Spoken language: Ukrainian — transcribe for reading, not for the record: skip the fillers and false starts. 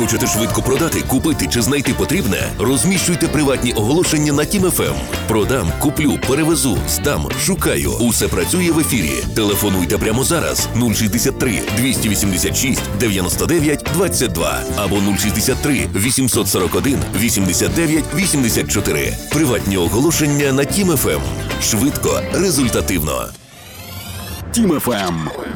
Хочете швидко продати, купити чи знайти потрібне? Розміщуйте приватні оголошення на Тім ФМ. Продам, куплю, перевезу, здам, шукаю. Усе працює в ефірі. Телефонуйте прямо зараз 063 286 99 22 або 063 841 89 84. Приватні оголошення на Тім ФМ. Швидко, результативно. Тім ФМ.